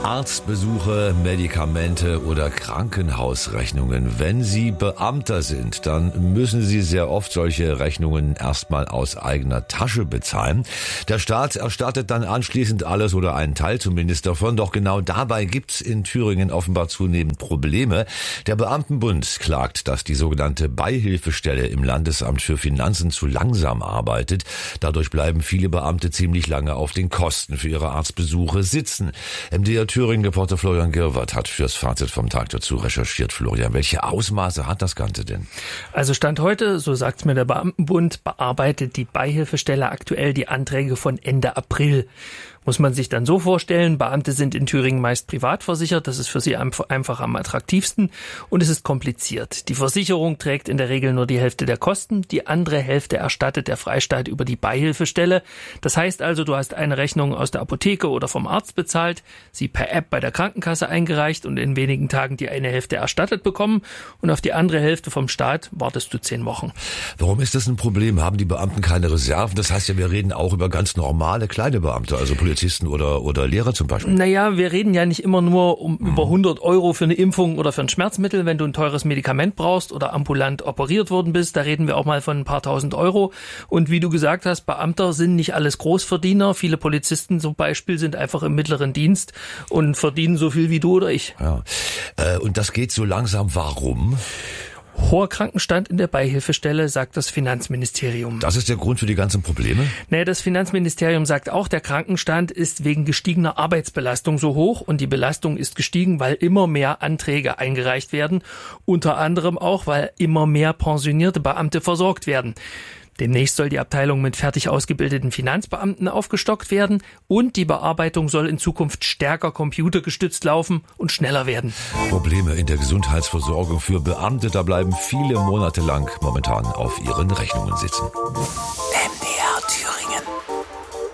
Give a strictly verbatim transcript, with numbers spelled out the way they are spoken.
Arztbesuche, Medikamente oder Krankenhausrechnungen. Wenn Sie Beamter sind, dann müssen Sie sehr oft solche Rechnungen erstmal aus eigener Tasche bezahlen. Der Staat erstattet dann anschließend alles oder einen Teil zumindest davon. Doch genau dabei gibt's in Thüringen offenbar zunehmend Probleme. Der Beamtenbund klagt, dass die sogenannte Beihilfestelle im Landesamt für Finanzen zu langsam arbeitet. Dadurch bleiben viele Beamte ziemlich lange auf den Kosten für ihre Arztbesuche sitzen. M D R Thüringen-Reporter Florian Girwart hat fürs Fazit vom Tag dazu recherchiert. Florian, welche Ausmaße hat das Ganze denn? Also Stand heute, so sagt's mir der Beamtenbund, bearbeitet die Beihilfestelle aktuell die Anträge von Ende April. Muss man sich dann so vorstellen, Beamte sind in Thüringen meist privat versichert, das ist für sie einfach am attraktivsten und es ist kompliziert. Die Versicherung trägt in der Regel nur die Hälfte der Kosten, die andere Hälfte erstattet der Freistaat über die Beihilfestelle. Das heißt also, du hast eine Rechnung aus der Apotheke oder vom Arzt bezahlt, sie per App bei der Krankenkasse eingereicht und in wenigen Tagen die eine Hälfte erstattet bekommen und auf die andere Hälfte vom Staat wartest du zehn Wochen. Warum ist das ein Problem? Haben die Beamten keine Reserven? Das heißt ja, wir reden auch über ganz normale kleine Beamte, also Polizisten oder, oder Lehrer zum Beispiel. Naja, wir reden ja nicht immer nur um mhm. über hundert Euro für eine Impfung oder für ein Schmerzmittel, wenn du ein teures Medikament brauchst oder ambulant operiert worden bist. Da reden wir auch mal von ein paar tausend Euro. Und wie du gesagt hast, Beamter sind nicht alles Großverdiener. Viele Polizisten zum Beispiel sind einfach im mittleren Dienst und verdienen so viel wie du oder ich. Ja. Äh, und das geht so langsam. Warum? Hoher Krankenstand in der Beihilfestelle, sagt das Finanzministerium. Das ist der Grund für die ganzen Probleme? Nee, das Finanzministerium sagt auch, der Krankenstand ist wegen gestiegener Arbeitsbelastung so hoch und die Belastung ist gestiegen, weil immer mehr Anträge eingereicht werden, unter anderem auch, weil immer mehr pensionierte Beamte versorgt werden. Demnächst soll die Abteilung mit fertig ausgebildeten Finanzbeamten aufgestockt werden und die Bearbeitung soll in Zukunft stärker computergestützt laufen und schneller werden. Probleme in der Gesundheitsversorgung für Beamte, da bleiben viele Monate lang momentan auf ihren Rechnungen sitzen.